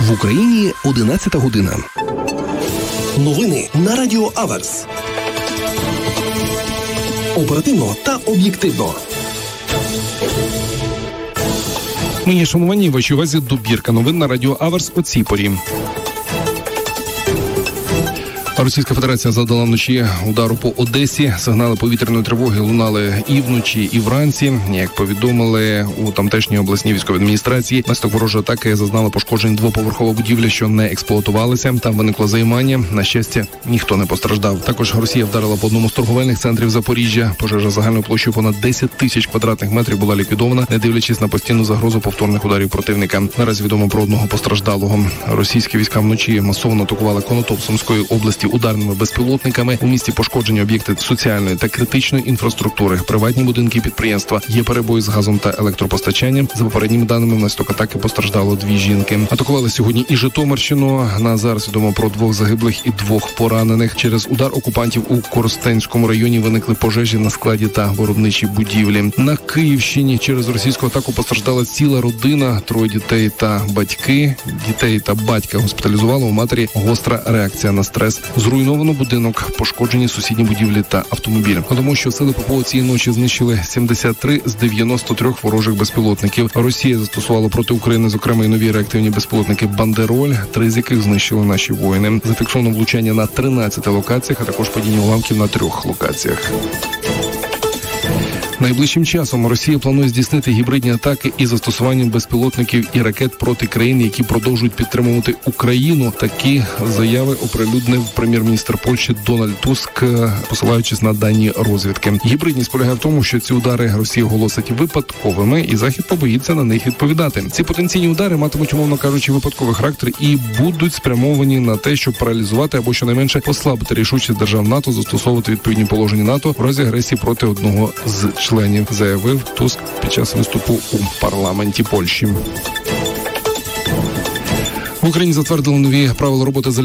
В Україні 11 година. Новини на Радіо Аверс. Оперативно та об'єктивно. Мені шановані, вашій увазі добірка новин на Радіо Аверс о цій порі. Російська Федерація завдала вночі удару по Одесі. Сигнали повітряної тривоги лунали і вночі, і вранці. Як повідомили у тамтешній обласній військовій адміністрації, внаслідок ворожої атаки зазнала пошкоджень двоповерхова будівля, що не експлуатувалася. Там виникло займання. На щастя, ніхто не постраждав. Також Росія вдарила по одному з торговельних центрів Запоріжжя. Пожежа загальною площею понад 10 тисяч квадратних метрів була ліквідована, не дивлячись на постійну загрозу повторних ударів противника. Наразі відомо про одного постраждалого. Російські війська вночі масово атакували Конотоп Сумської області ударними безпілотниками. У місті пошкоджені об'єкти соціальної та критичної інфраструктури, приватні будинки і підприємства. Є перебої з газом та електропостачанням. За попередніми даними, внаслідок атаки постраждало 2 жінки. Атакували сьогодні і Житомирщину. На зараз відомо про 2 загиблих і 2 поранених. Через удар окупантів у Коростенському районі виникли пожежі на складі та виробничій будівлі. На Київщині через російську атаку постраждала ціла родина, 3 дітей та батьки. Дітей та батька госпіталізували, у матері гостра реакція на стрес. Зруйновано будинок, пошкоджені сусідні будівлі та автомобілі. Тому що сили ППО цієї ночі знищили 73 з 93 ворожих безпілотників. Росія застосувала проти України, зокрема, і нові реактивні безпілотники «Бандероль», 3 з яких знищили наші воїни. Зафіксовано влучання на 13 локаціях, а також падіння уламків на 3 локаціях. Найближчим часом Росія планує здійснити гібридні атаки із застосуванням безпілотників і ракет проти країн, які продовжують підтримувати Україну. Такі заяви оприлюднив прем'єр-міністр Польщі Дональд Туск, посилаючись на дані розвідки. Гібридність полягає в тому, що ці удари Росія оголосить випадковими, і Захід побоїться на них відповідати. Ці потенційні удари матимуть, умовно кажучи, випадковий характер і будуть спрямовані на те, щоб паралізувати або щонайменше послабити рішучість держав НАТО застосовувати відповідні положення НАТО в разі агресії проти одного з членів, заявив Туск під час виступу у парламенті Польщі. В Україні затвердили нові правила роботи